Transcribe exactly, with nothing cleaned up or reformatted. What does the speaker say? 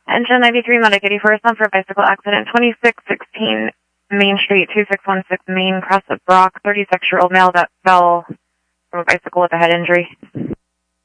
Engine ninety-three, Medic eighty-four, on for bicycle accident, twenty-six sixteen Main Street, two six one six Main, cross of Brock, thirty-six-year-old male that fell from a bicycle with a head injury.